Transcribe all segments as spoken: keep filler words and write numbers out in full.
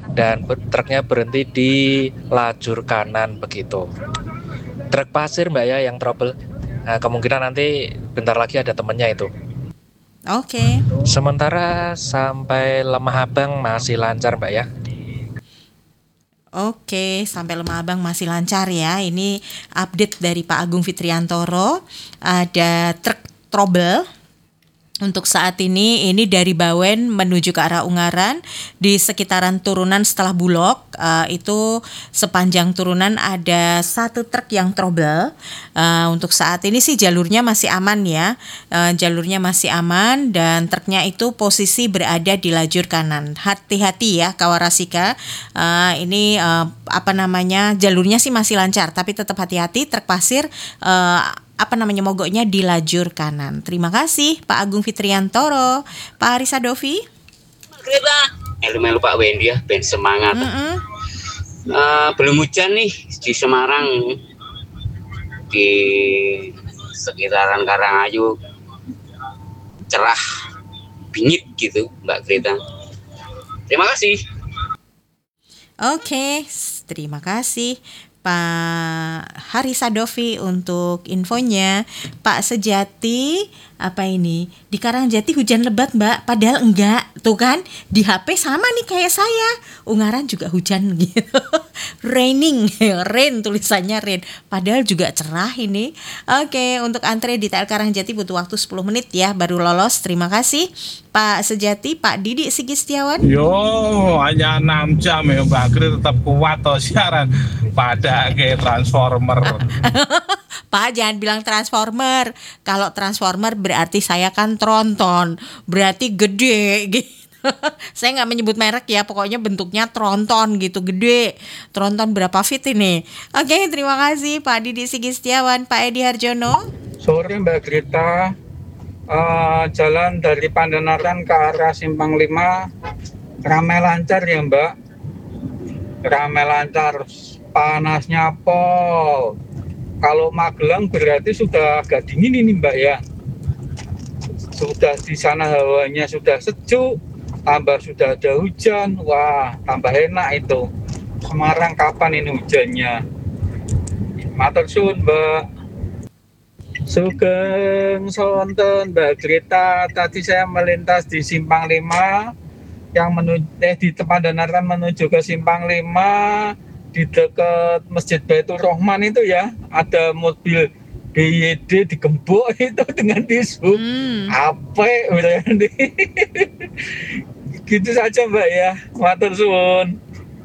dan truknya berhenti di lajur kanan begitu. Truk pasir Mbak ya yang trouble. Nah, kemungkinan nanti bentar lagi ada temennya itu. Oke. Sementara sampai Lemah Abang masih lancar Mbak ya. Oke, sampai Lemah Abang masih lancar ya. Ini update dari Pak Agung Fitriantoro. Ada truk trouble untuk saat ini. Ini dari Bawen menuju ke arah Ungaran di sekitaran turunan setelah Bulog. Uh, itu sepanjang turunan ada satu truk yang trouble. Uh, untuk saat ini sih jalurnya masih aman ya. Uh, jalurnya masih aman dan truknya itu posisi berada di lajur kanan. Hati-hati ya Kawarasika. Uh, ini uh, apa namanya, jalurnya sih masih lancar tapi tetap hati-hati, truk pasir uh, apa namanya mogoknya di lajur kanan. Terima kasih Pak Agung Fitriantoro. Pak Arisa Dovi. Melu-melu Pak Wendy ya, ben semangat. Mm-mm. Uh, belum hujan nih di Semarang, di sekitaran Karangayu cerah bingit gitu Mbak Greta. Terima kasih. Oke, terima kasih Pak Harisa Dovi untuk infonya. Pak Sejati, apa ini? Di Karangjati hujan lebat Mbak, padahal enggak. Tuh kan, di H P sama nih kayak saya. Ungaran juga hujan gitu. Raining, rain tulisannya rain. Padahal juga cerah ini. Oke, untuk antre di T L Karangjati butuh waktu sepuluh menit ya baru lolos. Terima kasih Pak Sejati. Pak Didi Sigistiawan. Yo, hanya enam jam ya Mbak Gri, tetap kuat toh siaran pada kayak transformer. Pak jangan bilang transformer. Kalau transformer berarti saya kan tronton, berarti gede gitu. Saya nggak menyebut merek ya, pokoknya bentuknya tronton gitu, gede. Tronton berapa feet ini? Oke, terima kasih Pak Didi Sigistiawan. Pak Edi Harjono. Sore Mbak Grita, uh, jalan dari Pandanaran ke arah Simpang lima ramai lancar ya Mbak, ramai lancar, panasnya pol. Kalau Magelang berarti sudah agak dingin ini Mbak ya, sudah di sana hawanya sudah sejuk, tambah sudah ada hujan, wah tambah enak itu. Semarang kapan ini hujannya? Matur suwun Mbak. Sugeng sonten Mbak Greta, tadi saya melintas di Simpang lima yang menuju eh di Pandanaran menuju ke Simpang lima, di dekat Masjid Baitur Rahman itu ya, ada mobil B Y D digembok itu dengan tisu. Hmm. Apa berarti? Gitu saja Mbak ya. Matur suwun.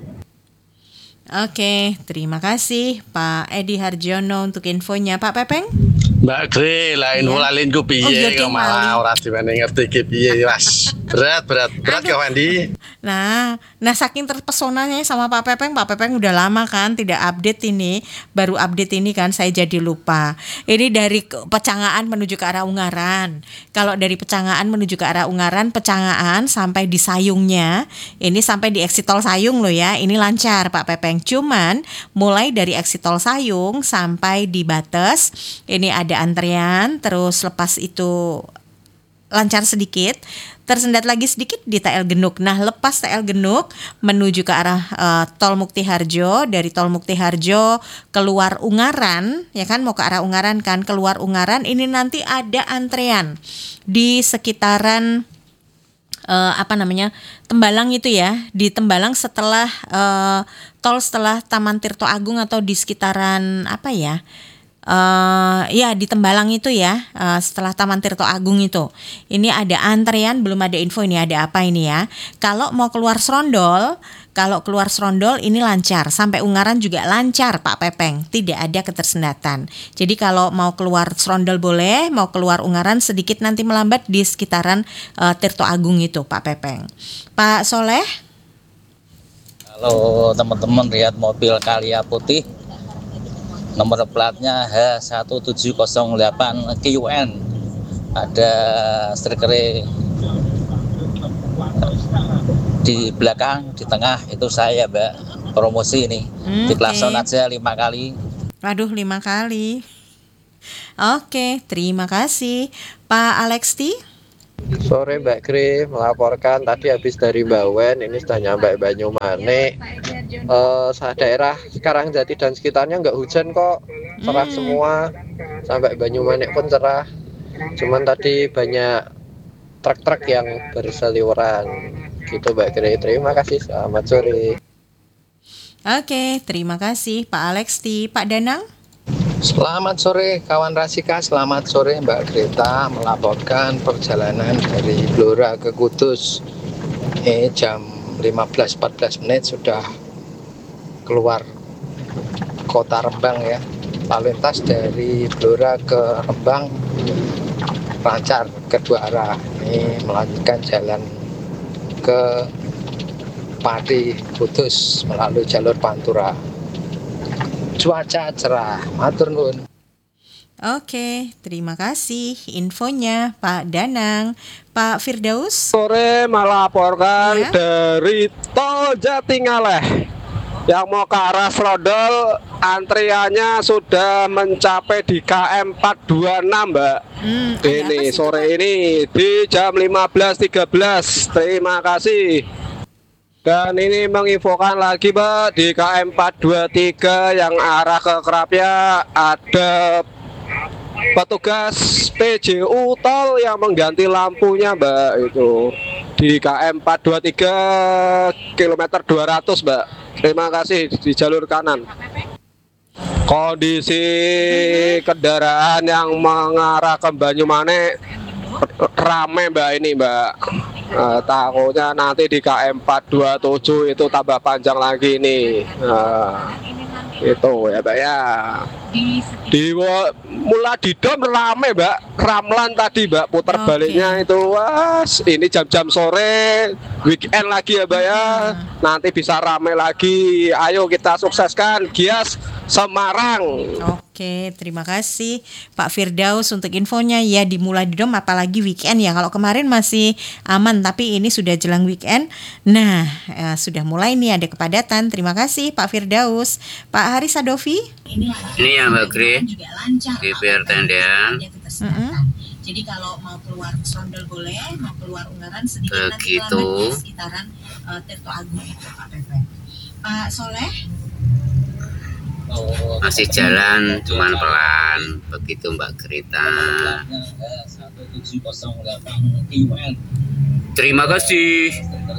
Oke, terima kasih Pak Edi Harjono untuk infonya. Pak Pepeng. Mbak Gre, lain Iya. ulalin ku Oh, piye iya, kok ding, malah Mali. ora dimene ngerti ki piye Mas. Berat, berat, berat Aduh. ya Wandi. Nah, nah saking terpesonanya sama Pak Pepeng, Pak Pepeng udah lama kan tidak update ini, baru update ini kan saya jadi lupa. Ini dari ke- Pecangaan menuju ke arah Ungaran. Kalau dari Pecangaan menuju ke arah Ungaran, Pecangaan sampai di Sayungnya, ini sampai di exit tol Sayung loh ya, ini lancar Pak Pepeng. Cuman mulai dari exit tol Sayung sampai di Bates, ini ada antrean, terus lepas itu lancar sedikit, tersendat lagi sedikit di T L Genuk. Nah, lepas T L Genuk menuju ke arah uh, Tol Mukti Harjo, dari Tol Mukti Harjo keluar Ungaran, ya kan mau ke arah Ungaran kan, keluar Ungaran ini nanti ada antrean di sekitaran uh, apa namanya? Tembalang itu ya, di Tembalang setelah uh, tol setelah Taman Tirto Agung atau di sekitaran apa ya? Uh, ya di Tembalang itu ya, uh, setelah Taman Tirto Agung itu. Ini ada antrean, belum ada info ini ada apa ini ya. Kalau mau keluar Serondol, kalau keluar Serondol ini lancar, sampai Ungaran juga lancar Pak Pepeng, tidak ada ketersendatan. Jadi kalau mau keluar Serondol boleh, mau keluar Ungaran sedikit nanti melambat di sekitaran uh, Tirto Agung itu Pak Pepeng. Pak Soleh. Halo teman-teman, lihat mobil Kalia putih nomor platnya H satu tujuh nol delapan Q N, ada stiker di belakang, di tengah itu saya Mbak, promosi ini. Hmm, Di klakson oke. aja lima kali. Waduh, lima kali. Oke, terima kasih Pak Alexti. Sore Mbak Gri, melaporkan tadi habis dari Bawen, ini sudah nyampe Banyumane. Eh, daerah sekarang Jati dan sekitarnya nggak hujan kok, cerah Hmm. semua. Sampai Banyumane pun cerah. Cuman tadi banyak truk-truk yang berseliweran. Gitu Mbak Gri, terima kasih, selamat sore. Oke, terima kasih Pak Alexti. Pak Danang? Selamat sore kawan Rasika, selamat sore Mbak Greta, melaporkan perjalanan dari Blora ke Kudus. Eh jam lima belas empat belas menit sudah keluar kota Rembang ya. Lalu lintas dari Blora ke Rembang lancar kedua arah. Ini melanjutkan jalan ke Pati Kudus melalui jalur Pantura. Cuaca cerah, matur nuwun. Oke, terima kasih infonya Pak Danang. Pak Firdaus? Sore melaporkan Ya. dari Tol Jatingaleh yang mau ke arah Slodol, antriannya sudah mencapai di K M empat dua enam Mbak. Hmm, ada apa Ini sih, sore Pak? ini di jam lima belas tiga belas. Terima kasih. Dan ini menginfokan lagi Mbak, di K M empat dua tiga yang arah ke Kerapia ada petugas P J U tol yang mengganti lampunya Mbak, itu di K M empat dua tiga kilometer dua ratus Mbak. Terima kasih, di jalur kanan. Kondisi kendaraan yang mengarah ke Banyumane rame Mbak ini Mbak. Nah, takutnya nanti di K M empat dua tujuh itu tambah panjang lagi nih. Nah, itu ya Mbak ya. Di Wo- Muladidom rame Mbak, Ramlan tadi Mbak, putar Oke. baliknya itu. Wah, ini jam-jam sore, weekend lagi ya Mbak ya. Nanti bisa rame lagi. Ayo kita sukseskan Gias Semarang. Oke, terima kasih Pak Firdaus untuk infonya. Ya, dimulai di dom apalagi weekend ya. Kalau kemarin masih aman, tapi ini sudah jelang weekend. Nah, eh, sudah mulai nih ada kepadatan. Terima kasih Pak Firdaus. Pak Haris Sadovi? Ini ya Mbak Gri, di P R Tendean. Mm-mm. Jadi kalau mau keluar Sondel boleh, mau keluar Ungaran sedikit nanti Begitu. lambat di sekitaran uh, Tirto Agung itu Pak Pepe. Pak Soleh? Masih jalan, cuman pelan. Begitu Mbak Grita. satu tujuh nol delapan Q N. Terima kasih.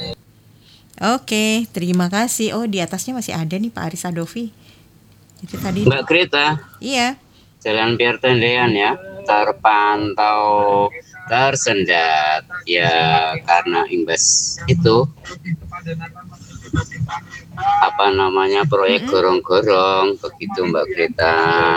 Oke, terima kasih. Oh, di atasnya masih ada nih Pak Haris Sadovi. Itu tadi. Mbak Grita, Iya. Jalan P R Tendean ya, terpantau tersendat ya karena imbas itu apa namanya proyek Mm-mm. gorong-gorong begitu Mbak Greta.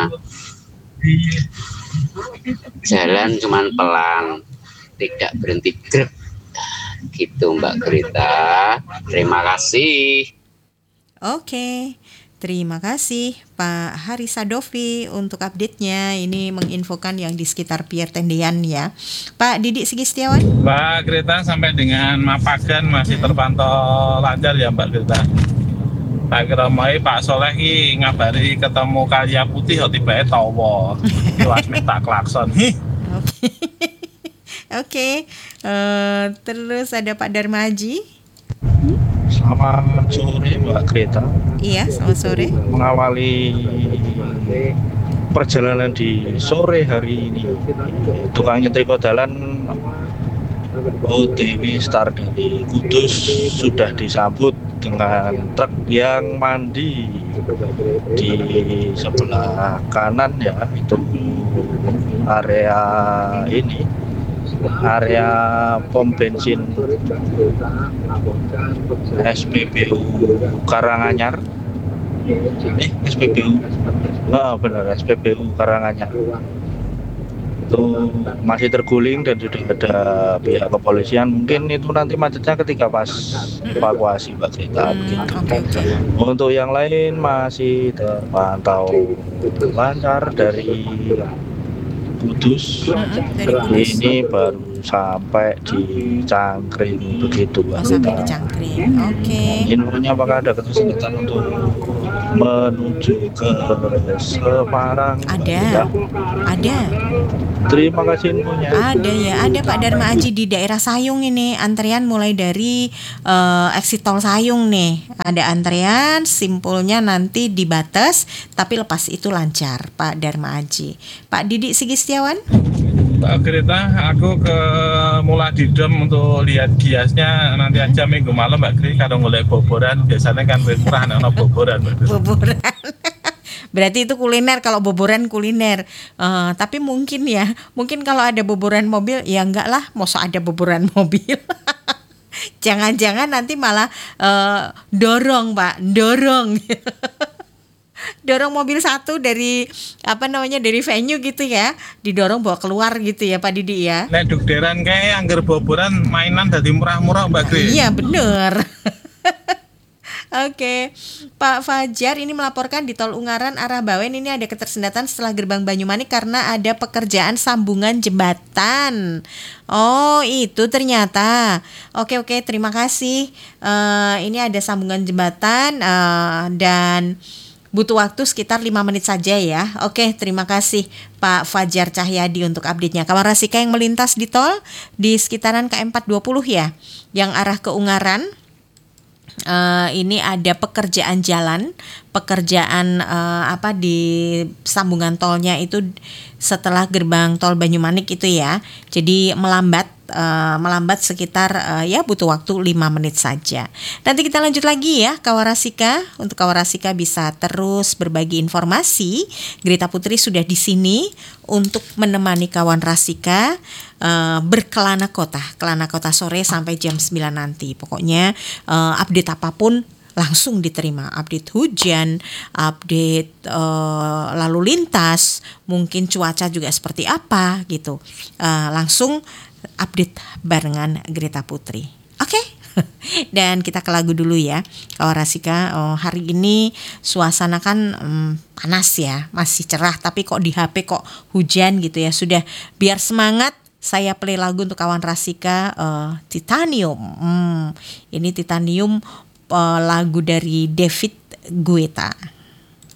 Jalan cuman pelan, tidak berhenti grep gitu Mbak Greta. Terima kasih. Oke, terima kasih Pak Haris Sadovi untuk update-nya. Ini menginfokan yang di sekitar Pier Tendean ya. Pak Didik Sigi Setiawan? Mbak Greta sampai dengan Mapagan masih terpantau lancar ya Mbak Greta. Tak kira mai Pak Soleh ki ngabari ketemu Kalia Putih kok tiba-tiba tawa. Iwas minta klakson. Hih. Oke. Oke, eh, terus ada Pak Darmaji. Selamat sore Mbak Greta. Iya, selamat sore. Mengawali perjalanan di sore hari ini, tukang nyetrika dalan O T W start dari Kudus sudah disambut dengan truk yang mandi di sebelah kanan ya, itu area ini area pom bensin S P B U Karanganyar. Eh, S P B U. Ah, benar, S P B U Karanganyar. Itu masih terguling dan sudah ada pihak kepolisian. Mungkin itu nanti macetnya ketika pas evakuasi Mbak Greta begitu. Oke, oke. Untuk yang lain masih terpantau lancar dari Kudus. Mm-mm, dari Kudus. Ini baru sampai di Cangkring begitu Oh, Mbak sampai di Greta. Cangkring. Oke. Infonya apakah ada kesulitan untuk menuju ke Semarang. Ada, ada. Terima kasih infonya. Ada ya, ada Pak Dharma Aji di daerah Sayung ini. Antrian mulai dari uh, exit tol Sayung nih. Ada antrian, simpulnya nanti di Bates, tapi lepas itu lancar Pak Dharma Aji. Pak Didik Sigi Setiawan? Pak Greta, aku ke Mula Didom untuk lihat giasnya nanti aja minggu malam Mbak Gri. Kalau ngoleh boboran, biasanya kan murah ada boboran. Boboran. Berarti itu kuliner, kalau boboran kuliner. Uh, tapi mungkin ya, mungkin kalau ada boboran mobil, ya enggak lah, masa ada boboran mobil. Jangan-jangan nanti malah uh, dorong Pak, dorong. Dorong mobil satu dari apa namanya dari venue gitu ya, didorong bawa keluar gitu ya Pak Didi ya. Nek dukderan kayak angger boboran mainan dari murah-murah Mbak Gri. Iya bener. Oke, Pak Fajar ini melaporkan di Tol Ungaran arah Bawen ini ada ketersendatan setelah gerbang Banyumanik karena ada pekerjaan sambungan jembatan. Oh itu ternyata. Oke oke terima kasih. Uh, ini ada sambungan jembatan uh, dan butuh waktu sekitar lima menit saja ya. Oke, terima kasih Pak Fajar Cahyadi untuk update-nya. Kawan Rasika yang melintas di tol di sekitaran K M empat dua puluh ya, yang arah ke Ungaran. Uh, ini ada pekerjaan jalan, pekerjaan uh, apa di sambungan tolnya itu setelah gerbang tol Banyumanik itu ya. Jadi melambat uh, melambat sekitar uh, ya butuh waktu lima menit saja. Nanti kita lanjut lagi ya Kawarasika. Untuk Kawarasika bisa terus berbagi informasi. Grita Putri sudah di sini untuk menemani kawan Rasika uh, berkelana kota, kelana kota sore sampai jam sembilan nanti. Pokoknya uh, update apapun langsung diterima, update hujan, update uh, lalu lintas, mungkin cuaca juga seperti apa gitu, uh, langsung update barengan Grita Putri. Oke, okay? Dan kita ke lagu dulu ya, kalau Rasika. Oh, hari ini suasana kan um, panas ya, masih cerah, tapi kok di H P kok hujan gitu ya. Sudah, biar semangat. Saya play lagu untuk kawan Rasika, uh, Titanium. Hmm, ini Titanium. Lagu dari David Guetta.